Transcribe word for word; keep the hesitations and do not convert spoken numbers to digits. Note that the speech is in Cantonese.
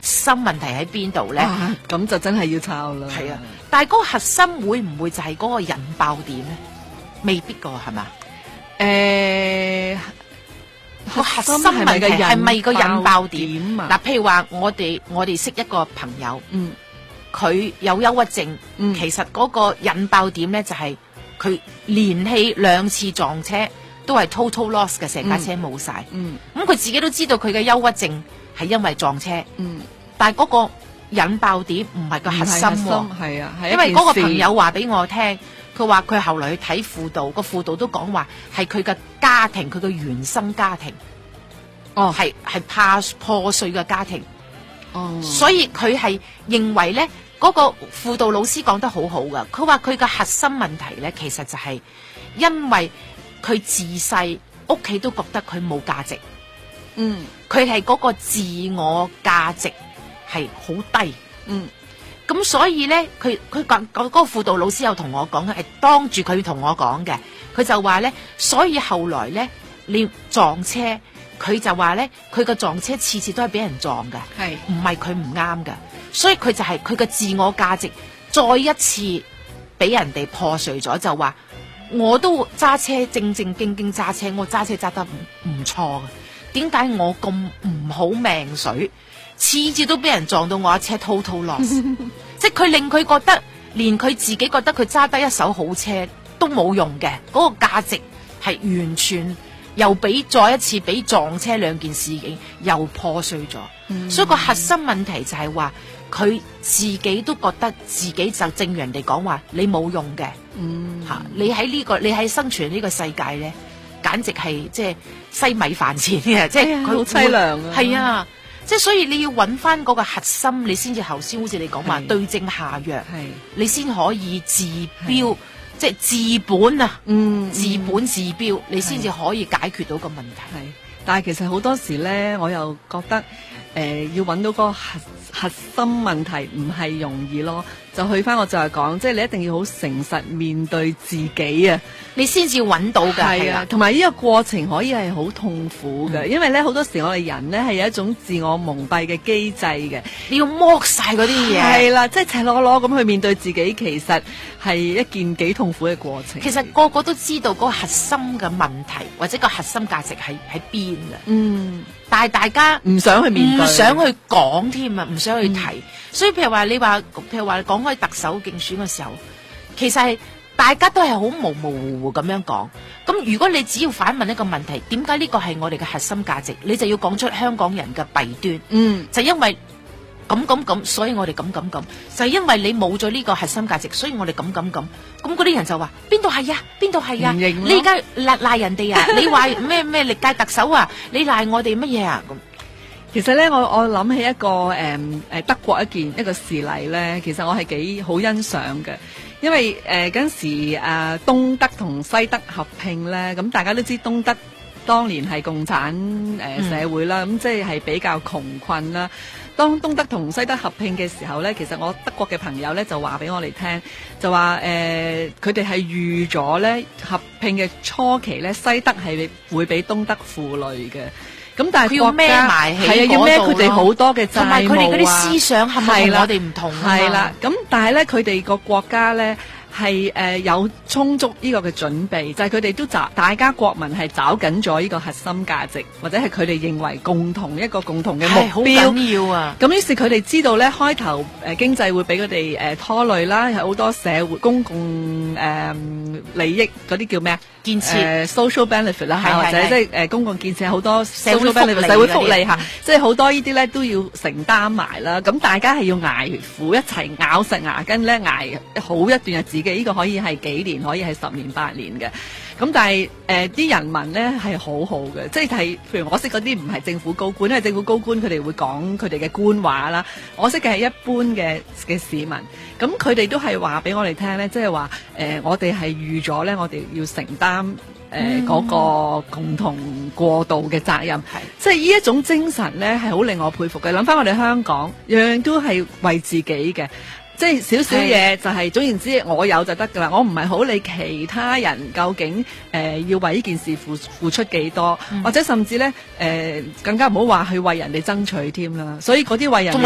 心問題喺邊度咧？ 咁、啊、就真係要抄啦。 係啊，但係嗰個核心會唔會就係嗰個引爆點咧？未必噶，係嘛？ 誒、欸， 個核心問題係咪個引爆點啊？嗱，譬如話我哋我哋識一個朋友，嗯，佢有憂鬱症，嗯，其實嗰個引爆點咧就係佢連續兩次撞車都係 total loss 嘅，成架車冇晒，嗯，咁佢自己都知道佢嘅憂鬱症係因為撞車，嗯，但係嗰個引爆點唔係個核心喎，係啊，因為嗰個朋友話俾我聽。佢話佢後來去睇輔導，個輔導都講話係佢嘅家庭，佢嘅原生家庭，哦，係係怕破碎嘅家庭，哦，所以佢係認為咧，嗰個輔導老師講得好好噶。佢話佢嘅核心問題咧，其實就係因為佢自細屋企都覺得佢冇價值，嗯，佢係嗰個自我價值係好低，嗯。咁所以咧，佢佢講嗰個輔導老師有同我講嘅，係當住佢同我講嘅。佢就話咧，所以後來咧，你撞車，佢就話咧，佢個撞車次次都係俾人撞嘅，係唔係佢唔啱嘅？所以佢就係佢嘅自我價值再一次俾人哋破碎咗，就話我都揸車正正經經揸車，我揸車揸得唔唔錯嘅，點解我咁唔好命水？次次都俾人撞到我一車 total loss， 即係佢令佢覺得，連佢自己覺得佢揸得一手好車都冇用嘅，嗰個價值係完全又俾再一次俾撞車兩件事情又破碎咗，嗯，所以個核心問題就係話佢自己都覺得自己就正如人哋講話你冇用嘅，嗯，吓你喺呢個你喺生存呢個世界咧，簡直係即係西米飯錢嘅，即係佢好凄涼啊，係啊。即係所以你要揾翻嗰個核心，你先至頭先好似你講話對症下藥，你先可以治標，即係治本啊，嗯，治本治標，你先至可以解決到個問題。係， 但係其實好多時咧，我又覺得誒、呃、要揾到個核核心問題唔係容易咯。就去翻我就係講，即係你一定要好誠實面對自己啊，你先至揾到㗎。係啊，同埋呢個過程可以係好痛苦嘅，嗯，因為咧好多時我哋人咧係有一種自我蒙蔽嘅機制嘅，你要剝晒嗰啲嘢。係啦，即係赤裸裸咁去面對自己，其實係一件幾痛苦嘅過程。其實個個都知道嗰個核心嘅問題或者個核心價值喺喺邊嘅。嗯，但係大家唔想去面對，唔想去講添啊，唔想去提。嗯，所以譬如話你話，譬如話講開特首競選嘅時候，其實係大家都係好模模糊糊咁樣講。咁如果你只要反問一個問題，點解呢個係我哋嘅核心價值？你就要講出香港人嘅弊端。嗯，就因為咁咁咁，所以我哋咁咁咁，就係因為你冇咗呢個核心價值，所以我哋咁咁咁。咁嗰啲人就話邊度係啊？邊度係啊？你而家賴賴人哋啊？你話咩咩歷屆特首啊？你賴我哋乜嘢啊？咁。其實咧，我我諗起一個誒誒、呃、德國一件一個事例咧，其實我係幾好欣賞嘅，因為誒嗰陣時誒、呃、東德同西德合併咧，咁大家都知東德當年係共產誒、呃、社會啦，咁、嗯、即係係比較窮困啦。當東德同西德合併嘅時候咧，其實我德國嘅朋友咧就話俾我哋聽，就話誒佢哋係預咗咧合併嘅初期咧，西德係會俾東德負累嘅。咁但係佢要孭埋起，係啊，要孭佢哋好多嘅債務啊，同埋佢哋嗰啲思想係咪同我哋唔同啊？係啦，咁但係咧，佢哋個國家咧係誒有充足呢個嘅準備，就係佢哋都找大家國民係找緊咗呢個核心價值，或者係佢哋認為共同一個共同嘅目標，好緊要啊！咁於是佢哋知道咧，開頭誒經濟會俾佢哋誒拖累啦，有好多社會公共誒、呃、利益嗰啲叫咩啊？建設誒、呃、social benefit 啦，或者即係誒公共建設好多 social benefit 社會福利嚇，即係好多呢啲咧都要承擔埋啦。咁大家係要捱苦一齊咬實牙根咧，捱好一段日子嘅。呢、這個可以係幾年，可以係十年八年嘅。咁但係誒啲人民咧係好好嘅，即係係譬如我識嗰啲唔係政府高官，因為政府高官佢哋會講佢哋嘅官話啦。我識嘅係一般嘅嘅市民，咁佢哋都係話俾我哋聽咧，即係話誒我哋係預咗咧，我哋要承擔誒嗰、呃嗯那個共同過渡嘅責任，即係呢一種精神咧係好令我佩服嘅。諗翻我哋香港，樣樣都係為自己嘅。即係少少嘢就係、是、總言之我有就得噶啦，我唔係好理其他人究竟誒、呃、要為呢件事付付出幾多、嗯，或者甚至咧誒、呃、更加唔好話去為人哋爭取添啦，所以嗰啲為人